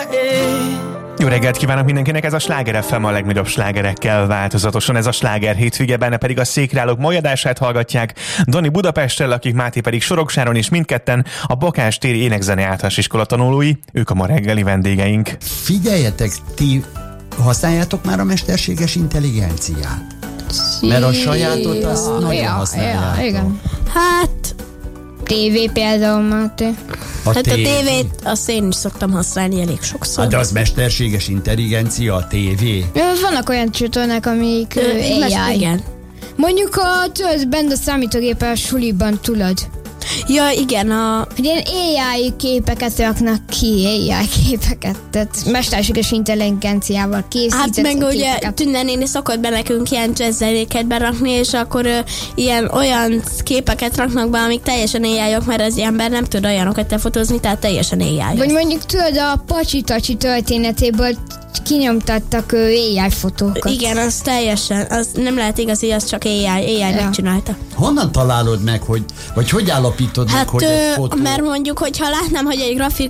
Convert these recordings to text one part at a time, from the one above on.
Jó reggelt kívánok mindenkinek, ez a Sláger FM a legnagyobb slágerekkel változatosan, ez a Sláger hétvége, benne pedig a Székrálók mai adását hallgatják, Dani Budapestről, akik Máté pedig Soroksáron, és mindketten a Bakás téri énekzene általános iskola tanulói, ők a ma reggeli vendégeink. Figyeljetek, ti használjátok már a mesterséges intelligenciát? Mert a sajátot azt nagyon használjátok. Igen. Hát... TV például, Máté. A tévét azt én is szoktam használni elég sokszor. Hát de az mesterséges intelligencia, a tévé? Vannak olyan csatornák, amik AI. Igen. Mondjuk tudod, bent a számítógépen suliban tudod. Ja, igen, hogy ilyen AI képeket raknak ki, AI képeket, tehát mesterséges intelligenciával készített. Hát meg ugye Tünde néni szokott be nekünk ilyen jazzzenéket berakni, és akkor ilyen olyan képeket raknak be, amik teljesen AI-ok, mert az ember nem tud olyanokat lefotózni, tehát teljesen AI. Vagy mondjuk tudod, a Pacsi-Tacsi történetéből kinyomtattak AI fotókat. Igen, az teljesen, az nem lehet igazi, az csak AI megcsinálta. Honnan találod meg, vagy hogy állapítod meg, hogy egy fotó? Mert mondjuk, hogyha látnám, hogy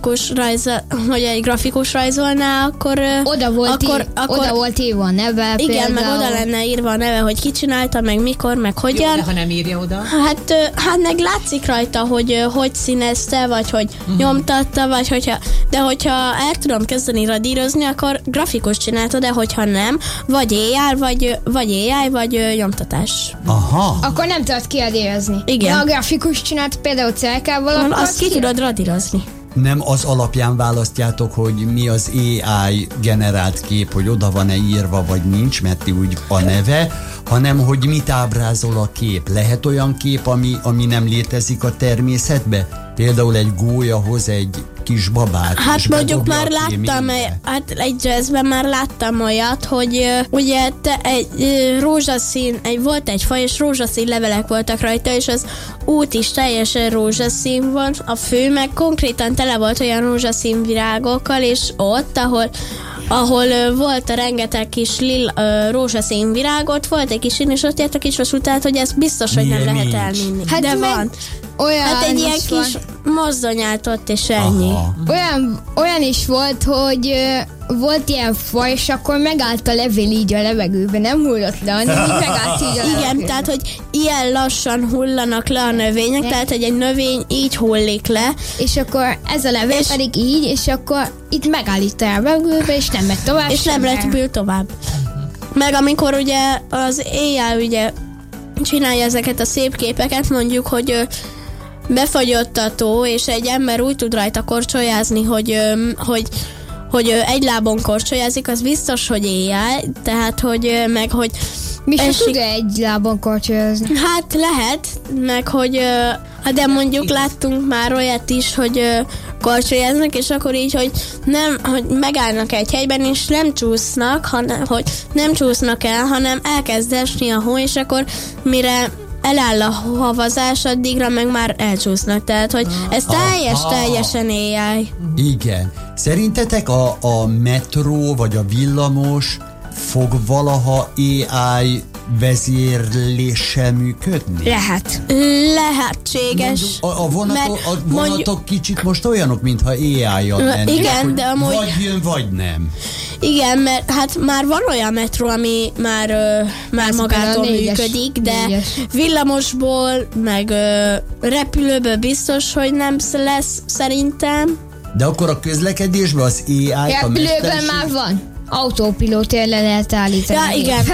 egy grafikus rajzolná, akkor... Oda volt írva a neve. Igen, például. meg oda lenne írva a neve, hogy ki csinálta, meg mikor, meg hogyan. Jó, de ha nem írja oda? Hát meg látszik rajta, hogy színezte, vagy hogy nyomtatta, vagy hogyha el tudom kezdeni radírozni, akkor grafikus csinálta, de hogyha nem, vagy AI, vagy nyomtatás. Aha. Akkor nem tudod kiadérezni. Igen. De a grafikus csinált például cerkával, akkor azt ki tudod radírozni. Nem az alapján választjátok, hogy mi az AI generált kép, hogy oda van-e írva, vagy nincs, mert úgy a neve, hanem hogy mit ábrázol a kép. Lehet olyan kép, ami nem létezik a természetbe? Például egy gólya hoz egy kis babát. Hát mondjuk már láttam, egy jazzben már láttam olyat, hogy ugye egy rózsaszín, volt egy faj, és rózsaszín levelek voltak rajta, és az út is teljesen rózsaszín volt, a fő meg konkrétan tele volt olyan rózsaszín virágokkal, és ott, ahol volt a rengeteg kis rózsaszín virágot, volt egy kis és ott járt a kis vasútát, hogy ez biztos, hogy nem lehet elvinni. Hát de van. Hát egy ilyen kis mozdony állt ott, és ennyi. Olyan is volt, hogy volt ilyen faj, és akkor megállt a levél így a levegőben, nem hullott le, hanem így megállt így a levegőben. Igen, tehát, hogy ilyen lassan hullanak le a növények, tehát, hogy egy növény így hullik le. És akkor ez a levél pedig így, és akkor itt megállít a levegőbe, és nem megy tovább. És nem repül tovább. Meg amikor ugye az AI ugye csinálja ezeket a szép képeket, mondjuk, hogy befagyott a tó, és egy ember úgy tud rajta korcsolyázni, hogy egy lábon korcsolyázik, az biztos, hogy AI, tehát, hogy meg, hogy mi sem tud egy lábon korcsolyozni? Hát lehet, meg hogy de mondjuk láttunk már olyat is, hogy korcsolyáznak, és akkor így, hogy nem, hogy megállnak egy helyben, és nem csúsznak, hogy nem csúsznak el, hanem elkezd esni a hó, és akkor mire eláll a havazás, addigra meg már elcsúsznak. Tehát, hogy ez teljesen AI. Igen. Szerintetek a metró vagy a villamos fog valaha AI vezérléssel működni? Lehetséges. A vonatok kicsit most olyanok, mintha AI-jal lennének. Igen, de amúgy... Vagy jön, vagy nem. Igen, mert hát már van olyan metró, ami már magától működik, de villamosból, meg repülőből biztos, hogy nem lesz szerintem. De akkor a közlekedésben az AI repülőben már van. Autópilótért le lehet állítani. Ja, igen.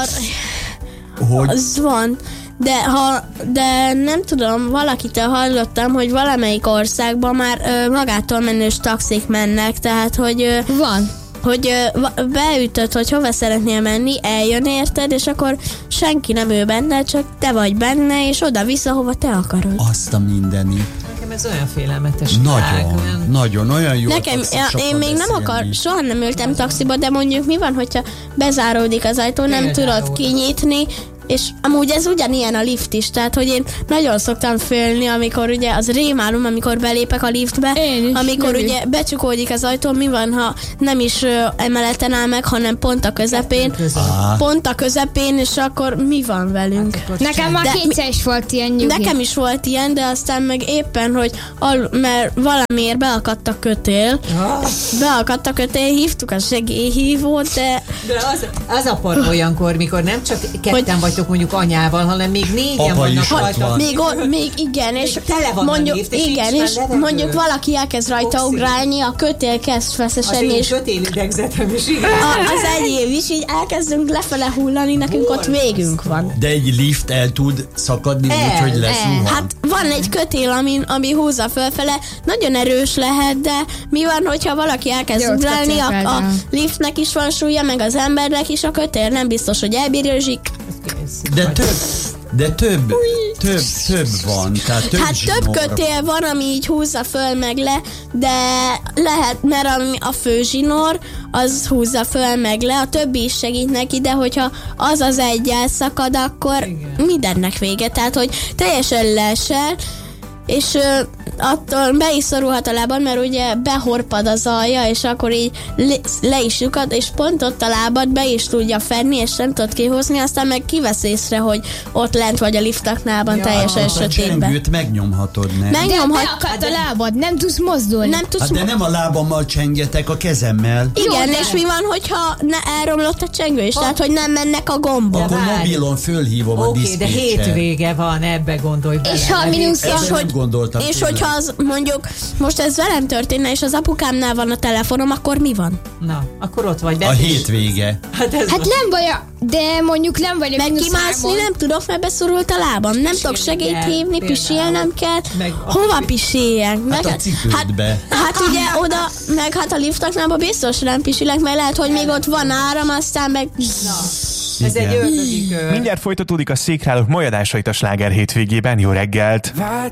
Az van. De nem tudom, valakitől hallottam, hogy valamelyik országban már magától menős taxik mennek, tehát hogy... Van. Hogy beütöd, hogy hova szeretnél menni, eljön érted, és akkor senki nem ő benne, csak te vagy benne, és oda-vissza, hova te akarod. Azt a mindenit. Nekem ez olyan félelmetes. Nagyon olyan jó. Nekem, én még soha nem ültem taxiba, de mondjuk mi van, hogyha bezáródik az ajtó, nem tudod kinyitni, És amúgy ez ugyanilyen a lift is, tehát hogy én nagyon szoktam félni, amikor ugye az rémálom, amikor belépek a liftbe, amikor ugye becsukódik az ajtó, mi van, ha nem is emeleten áll meg, hanem pont a közepén, és akkor mi van velünk? Nekem már kétszer is volt ilyen nyugi. Nekem is volt ilyen, de aztán meg éppen, hogy mert valamiért beakadt a kötél, hívtuk a segélyhívót, de az a par olyankor, mikor nem csak ketten vagytok mondjuk anyával, hanem még négyen vannak rajta. Még igen, és tele van mondjuk, a lift, és igen, és mondjuk valaki elkezd rajta ugrálni, a kötél kezd feszesedni, és kötélidegzetem is, igen. az enyém is, így elkezdünk lefele hullani, nekünk ott végünk van. De egy lift el tud szakadni úgy, hogy lezuhan? Hát van egy kötél, ami húzza fölfele, nagyon erős lehet, de mi van, hogyha valaki elkezd ugrálni, a liftnek is van súlya, meg az embernek is, a kötél nem biztos, hogy elbírőzik. De több van. Tehát több kötél van, ami így húzza föl meg le, de lehet, mert a főzsinór az húzza föl meg le, a többi is segít neki, de hogyha az egy elszakad, akkor mindennek vége. Tehát, hogy teljesen leesel, és attól be is szorulhat a lábad, mert ugye behorpad az alja, és akkor így le is lyukad, és pont ott a lábad be is tudja fenni, és nem tudod kihozni, aztán meg kivesz észre, hogy ott lent vagy a liftaknában, teljesen sötétben. A csengőt megnyomhatod, nem? De beakadt a lábad, nem tudsz mozdulni. De nem a lábammal csengetek, a kezemmel. Igen, és mi van, hogyha elromlott a csengő is, tehát hogy nem mennek a gombok. Akkor mobilon fölhívom a diszpécser. De hétvége van, ebbe gondolj bele. És ha és hogyha az mondjuk, most ez velem történne, és az apukámnál van a telefonom, akkor mi van? Na, akkor ott vagy. A hétvége. Hát nem baj, de mondjuk nem vagy. Meg kimászni nem tudok, mert beszorult a lábam. Nem tudok segélyt hívni, pisilnem kell. Hova pisiljen? Hát a cipődbe. Hát ugye oda, meg hát a liftaknál biztos nem pisilek, mert lehet, hogy még ott van áram, aztán meg... Ez egy ördögi kör. Mindjárt folytatódik a Székrálók mai adásait a Sláger hétvégében. Jó reggelt!